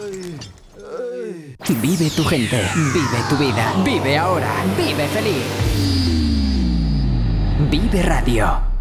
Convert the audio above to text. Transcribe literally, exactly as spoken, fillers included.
Vive tu gente, vive tu vida, vive ahora, vive feliz. Vive Radio.